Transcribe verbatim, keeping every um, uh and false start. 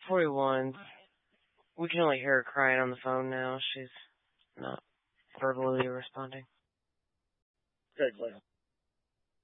forty-one. We can only hear her crying on the phone now. She's not verbally responding. Okay, Glenn.